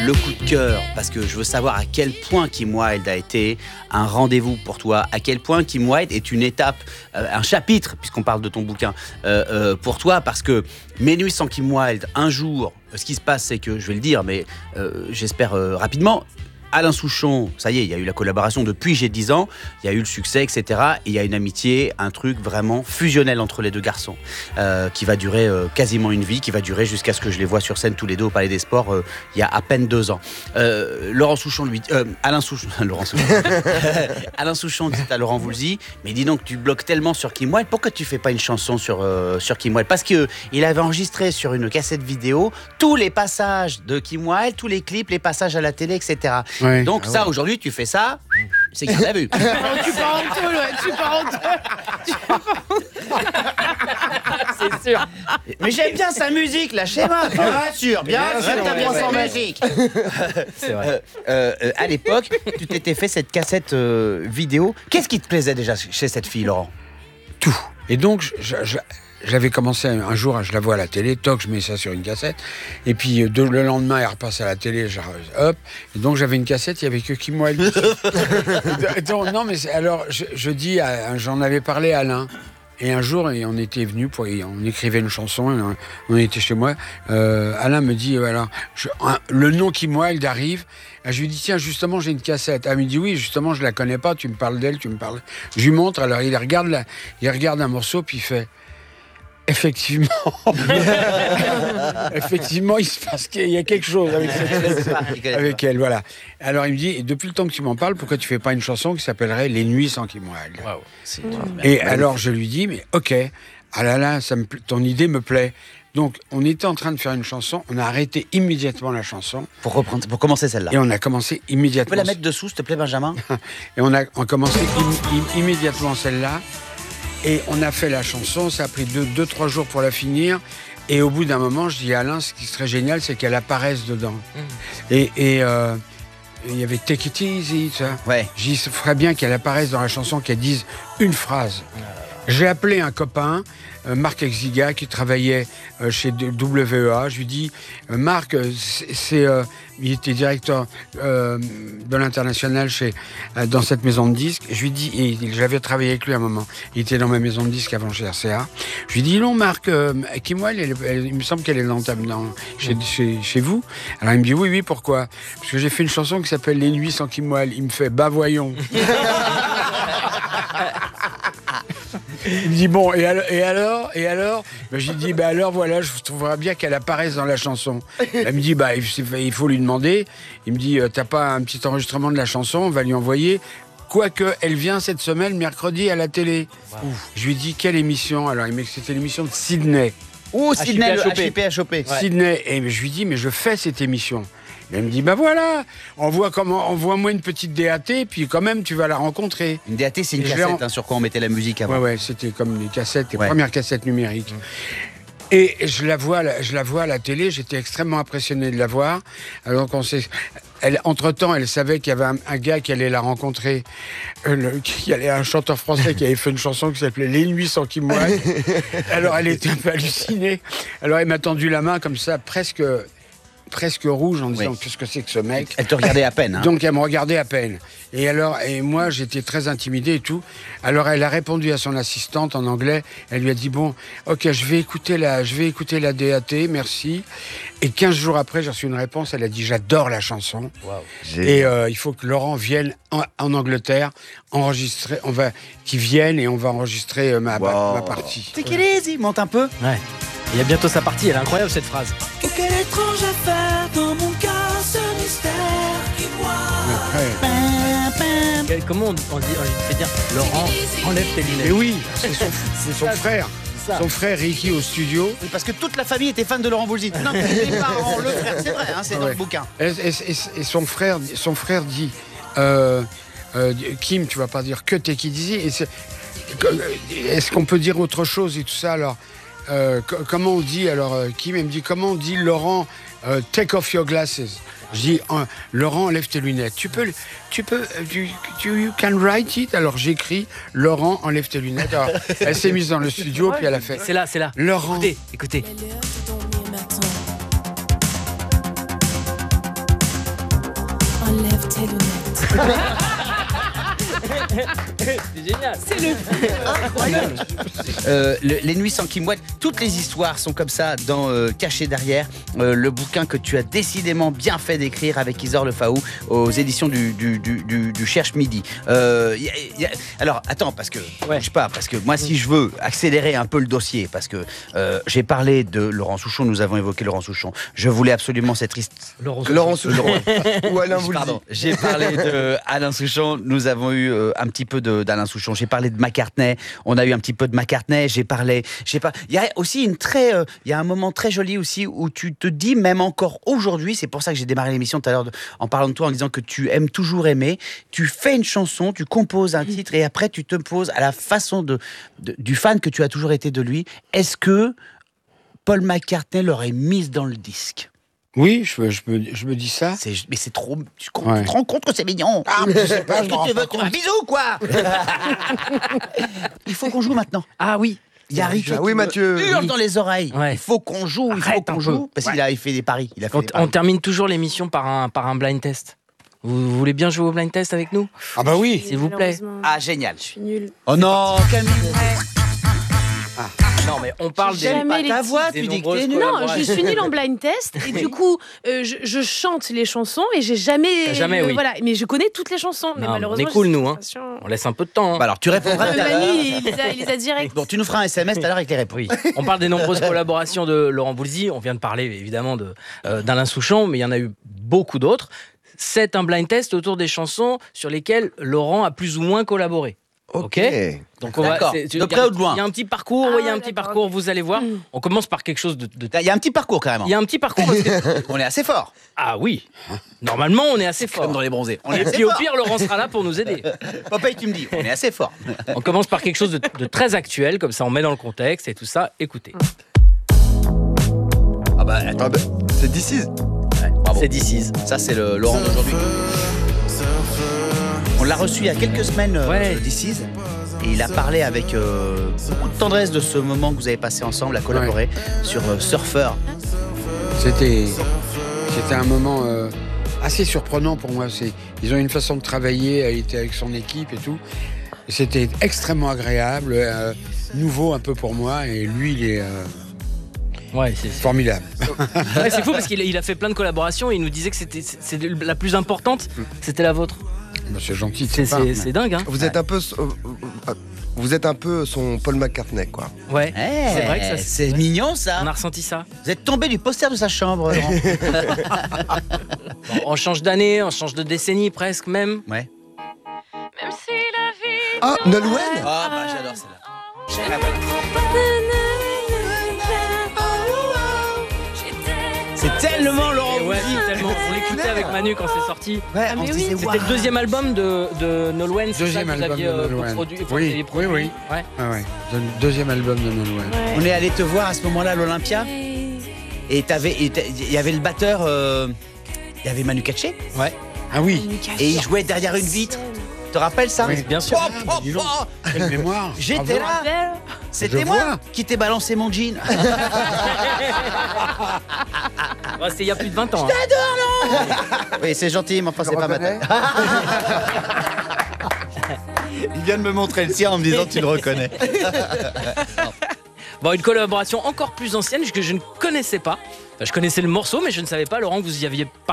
le coup de cœur, parce que je veux savoir à quel point Kim Wilde a été un rendez-vous pour toi, à quel point Kim Wilde est une étape, un chapitre, puisqu'on parle de ton bouquin, pour toi, parce que Mes nuits sans Kim Wilde, un jour, ce qui se passe, c'est que, je vais le dire, mais j'espère rapidement, Alain Souchon, ça y est, il y a eu la collaboration depuis j'ai 10 ans, il y a eu le succès, etc. Et il y a une amitié, un truc vraiment fusionnel entre les deux garçons, qui va durer quasiment une vie, qui va durer jusqu'à ce que je les vois sur scène tous les deux au Palais des Sports il y a à peine 2 ans. Laurent Souchon, lui, Alain Souchon, Alain Souchon dit à Laurent Voulzy, mais dis donc, tu bloques tellement sur Kim Wilde, pourquoi tu fais pas une chanson sur Kim Wilde? Parce qu'il avait enregistré sur une cassette vidéo tous les passages de Kim Wilde, tous les clips, les passages à la télé, etc. Ouais. Donc aujourd'hui, tu fais ça, c'est qu'il a vu. Tu pars en tôle, ouais, tu pars en tôle. C'est sûr. Mais j'aime bien sa musique, la schéma, bien sûr, t'as bien sa musique. C'est vrai. À l'époque, tu t'étais fait cette cassette vidéo. Qu'est-ce qui te plaisait déjà chez cette fille, Laurent? Tout. Et donc, j'avais commencé un jour, je la vois à la télé, toc, je mets ça sur une cassette. Et puis le lendemain, elle repasse à la télé, hop. Et donc j'avais une cassette, il n'y avait que Kim Wilde. Donc, non, mais alors je dis, j'en avais parlé à Alain. Et un jour, on était venu, on écrivait une chanson, on était chez moi. Alain me dit, voilà, le nom Kim Wilde arrive. Je lui dis, tiens, justement, j'ai une cassette. Il me dit, oui, justement, je la connais pas, tu me parles d'elle, tu me parles. Je lui montre, alors il regarde un morceau, puis il fait. Effectivement, effectivement, il se passe qu'il y a quelque chose avec elle, voilà. Alors il me dit, et depuis le temps que tu m'en parles, pourquoi tu fais pas une chanson qui s'appellerait Les Nuits sans Kim Wilde? Wow, Et alors je lui dis, mais ok, ah là là, ton idée me plaît. Donc on était en train de faire une chanson, on a arrêté immédiatement la chanson. Pour commencer celle-là. Et on a commencé immédiatement. Tu peux la mettre dessous, s'il te plaît, Benjamin? Et on a commencé immédiatement celle-là. Et on a fait la chanson, ça a pris 2-3 jours pour la finir. Et au bout d'un moment, je dis à Alain, ce qui serait génial, c'est qu'elle apparaisse dedans. Et il y avait Take It Easy, ça. Ouais. J'ai dit, ce ferait bien qu'elle apparaisse dans la chanson, qu'elle dise une phrase. J'ai appelé un copain, Marc Exiga, qui travaillait chez WEA. Je lui dis, Marc, il était directeur de l'international dans cette maison de disques. Je lui dis, et j'avais travaillé avec lui à un moment. Il était dans ma maison de disques avant chez RCA. Je lui dis, non, Marc, Kim Wilde, il me semble qu'elle est chez vous. Alors il me dit, oui, pourquoi? Parce que j'ai fait une chanson qui s'appelle Les Nuits sans Kim Wilde. Il me fait, bah voyons. Il me dit bon, et alors j'ai dit alors voilà, je trouverais bien qu'elle apparaisse dans la chanson. Elle me dit il faut lui demander. Il me dit t'as pas un petit enregistrement de la chanson, on va lui envoyer. Quoique elle vient cette semaine mercredi à la télé. Wow. Je lui dis quelle émission? Alors il m'a dit que c'était l'émission de Sydney. Sydney, le HIP. Ouais. Sydney. Et je lui dis mais je fais cette émission. Elle me dit, voilà, envoie-moi une petite DAT, puis quand même, tu vas la rencontrer. Une DAT, c'est une cassette sur quoi on mettait la musique avant. Ouais, c'était comme les cassettes, les premières cassettes numériques. Et je la vois à la télé, j'étais extrêmement impressionné de la voir. Alors entre-temps, elle savait qu'il y avait un gars qui allait la rencontrer, qui allait un chanteur français qui avait fait une chanson qui s'appelait Les Nuits sans Kim Wilde. Alors elle était un peu hallucinée. Alors elle m'a tendu la main comme ça, presque rouge en disant qu'est-ce que c'est que ce mec. Elle te regardait à peine. Hein. Donc elle me regardait à peine. Et moi j'étais très intimidé et tout. Alors elle a répondu à son assistante en anglais. Elle lui a dit bon, ok, je vais écouter la DAT, merci. Et 15 jours après j'ai reçu une réponse. Elle a dit j'adore la chanson. Wow. Et il faut que Laurent vienne en Angleterre enregistrer. Qu'il vienne et on va enregistrer ma partie. Take it easy, monte un peu. Ouais. Il y a bientôt sa partie, elle est incroyable cette phrase. Quelle étrange affaire dans mon cœur, ce mystère qui moi. Comment on fait dire Laurent, enlève tes lunettes. Mais oui, c'est son frère. Son frère Ricky au studio. Oui, parce que toute la famille était fan de Laurent Voulzy. Non, les parents, le frère, c'est vrai, hein, c'est dans le bouquin. Et son frère dit Kim, tu vas pas dire que Take It Easy. Est-ce qu'on peut dire autre chose et tout ça alors? Comment on dit alors Kim me dit comment on dit Laurent take off your glasses. Je dis Laurent enlève tes lunettes. Tu peux you can write it. Alors j'écris Laurent enlève tes lunettes. Alors, elle s'est mise dans le studio puis elle a fait. C'est là. Laurent. Écoutez. ses lunettes. C'est génial. C'est le Les Nuits sans Kim Wilde, toutes les histoires sont comme ça dans Caché derrière, le bouquin que tu as décidément bien fait d'écrire avec Isor Le Faou aux éditions du Cherche Midi. Alors attends, parce que bouge pas, parce que moi si je veux accélérer un peu le dossier, parce que j'ai parlé de Laurent Souchon, nous avons évoqué Laurent Souchon. Je voulais absolument cette triste. Laurent Souchon. Ou Alain Voulzy. Pardon, j'ai parlé de Alain Souchon, nous avons eu un petit peu d'Alain Souchon. J'ai parlé de McCartney, on a eu un petit peu de McCartney. Il y a aussi il y a un moment très joli aussi où tu te dis, même encore aujourd'hui, c'est pour ça que j'ai démarré l'émission tout à l'heure en parlant de toi, en disant que tu aimes toujours aimer. Tu fais une chanson, tu composes un titre et après tu te poses à la façon du fan que tu as toujours été de lui. Est-ce que Paul McCartney l'aurait mise dans le disque? Oui, je me dis ça. Mais c'est trop. Tu te Ouais. rends compte que c'est mignon? Je sais pas, Est-ce que tu veux un bisou, quoi? Il faut qu'on joue maintenant. Ah oui. Il y a Riquet Oui, qui Mathieu. me hurle dans les oreilles. Ouais. Il faut qu'on joue, Arrête un peu. Parce qu'il fait des paris. Il a fait des On paris. termine toujours l'émission par un blind test. Vous voulez bien jouer au blind test avec nous? Ah bah oui. S'il vous plaît. Malheureusement, Ah, génial. je suis nulle. Oh non, Camille. Non, mais on parle des. Jamais Pas les ta titres. voix, Des tu dis que nombreuses t'es nul. Non, je suis nulle en blind test et du coup, je chante les chansons et j'ai jamais. T'as jamais, oui. Voilà, mais je connais toutes les chansons. Mais Non, malheureusement, on est cool, j'ai cette nous, hein. sensation. On laisse un peu de temps. Hein. Bah alors, tu répondras tout à Manu, l'heure. il les a directs. Bon, tu nous feras un SMS tout à l'heure avec les réponses. Oui. On parle des nombreuses collaborations de Laurent Voulzy. On vient de parler évidemment d'Alain Souchon, mais il y en a eu beaucoup d'autres. C'est un blind test autour des chansons sur lesquelles Laurent a plus ou moins collaboré. Ok. Donc on va. D'accord. c'est- De près ou de loin? Il y a un petit parcours. Ah, il y a un petit d'accord, parcours. ok. Vous allez voir. On commence par quelque chose de. Il y a un petit parcours carrément. Il y a un petit parcours. Parce que- On est assez fort. Ah oui. Normalement, on est assez fort. Comme dans les bronzés. On est Et assez puis au fort. pire, Laurent sera là pour nous aider. Popeye, tu me dis, on est assez fort. On commence par quelque chose de très actuel, comme ça on met dans le contexte et tout ça. Écoutez, Ah bah attends, Ah bah, c'est This Is. bravo. c'est This Is. Ça, c'est le Laurent d'aujourd'hui. On l'a reçu il y a quelques semaines, Ouais. This Is, et il a parlé avec beaucoup de tendresse de ce moment que vous avez passé ensemble à collaborer sur Surfer. C'était un moment assez surprenant pour moi. Ils ont une façon de travailler, elle était avec son équipe et tout. Et c'était extrêmement agréable, nouveau un peu pour moi, et lui, il est Ouais, c'est formidable. ouais, c'est fou parce qu'il a fait plein de collaborations et il nous disait que c'est la plus importante, c'était la vôtre. Bah, c'est gentil, de sa part. C'est dingue, hein. Vous êtes un peu son Paul McCartney, quoi. Ouais, Eh, c'est vrai que ça. c'est mignon ça. On a ressenti ça. Vous êtes tombé du poster de sa chambre, Laurent. Bon, on change d'année, on change de décennie presque même. Ouais. Même si la vie. Ah, Nolwenn. Ah bah j'adore celle-là. C'est tellement Laurent Et ouais, Voulzy. c'est tellement. On l'écoutait avec Manu quand c'est sorti. Ouais, Ah, on mais se oui. disait, C'était waouh. le deuxième album de Nolwenn, c'est ça Deuxième que vous album aviez de Nolwenn. produit. Oui, vous aviez produit. oui. Ouais. Ah ouais. Deuxième album de Nolwenn. On est allé te voir à ce moment-là à l'Olympia et il y avait le batteur, il y avait Manu Katché Ouais. Ah oui, et il jouait derrière une vitre. Tu te rappelles ça? Oui. Bien sûr. dis donc. Quelle mémoire. J'étais Bravo. là. C'était Je moi vois. qui t'ai balancé mon jean. Ouais, c'était il y a plus de 20 ans. Hein. Oui, c'est gentil, mais enfin Tu c'est le pas reconnais maintenant. Il vient de me montrer le sien en me disant tu le reconnais. Bon, une collaboration encore plus ancienne que je ne connaissais pas. Enfin, je connaissais le morceau, mais je ne savais pas, Laurent, que vous y aviez